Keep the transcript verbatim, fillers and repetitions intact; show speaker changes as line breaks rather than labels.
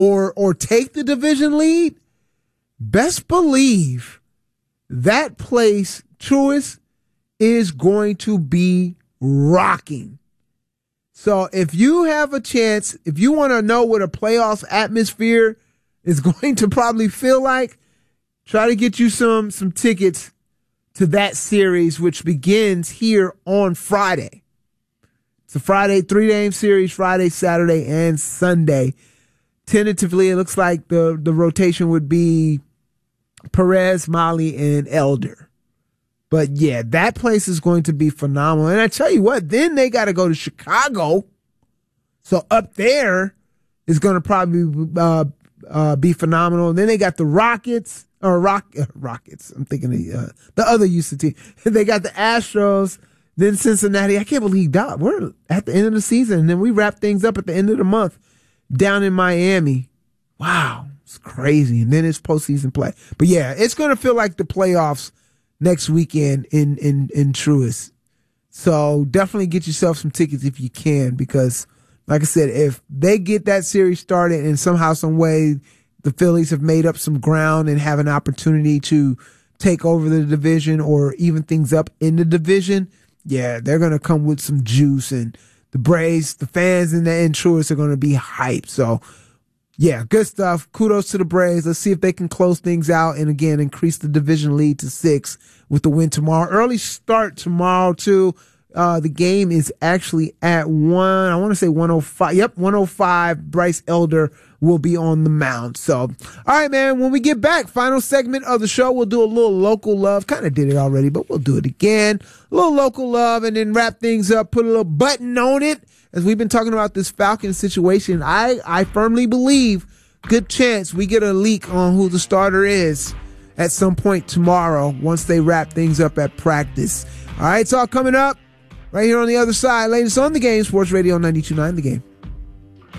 or or take the division lead, best believe that place, Truist, is going to be rocking. So if you have a chance, if you want to know what a playoffs atmosphere is going to probably feel like, try to get you some some tickets to that series, which begins here on Friday. It's a Friday three-game series, Friday, Saturday, and Sunday. Tentatively, it looks like the, the rotation would be Perez, Molly, and Elder. But yeah, that place is going to be phenomenal. And I tell you what, then they got to go to Chicago. So up there is going to probably uh, uh, be phenomenal. And then they got the Rockets, or Rock uh, Rockets. I'm thinking the uh, the other Houston team. They got the Astros, then Cincinnati. I can't believe that we're at the end of the season, and then we wrap things up at the end of the month down in Miami. Wow, it's crazy. And then it's postseason play. But yeah, it's going to feel like the playoffs next weekend in in in Truist. So definitely get yourself some tickets if you can, because like I said, if they get that series started and somehow, some way, the Phillies have made up some ground and have an opportunity to take over the division or even things up in the division, yeah, they're going to come with some juice, and the Braves, the fans in the in Truist are going to be hyped. So yeah, good stuff. Kudos to the Braves. Let's see if they can close things out and, again, increase the division lead to six with the win tomorrow. Early start tomorrow, too. Uh, the game is actually at one, I want to say one oh five. Yep, one oh five. Bryce Elder will be on the mound. So, all right, man, when we get back, final segment of the show, we'll do a little local love. Kind of did it already, but we'll do it again. A little local love, and then wrap things up, put a little button on it. As we've been talking about this Falcons situation, I, I firmly believe good chance we get a leak on who the starter is at some point tomorrow once they wrap things up at practice. All right, it's all coming up right here on the other side. Latest on The Game, Sports Radio ninety-two point nine The Game.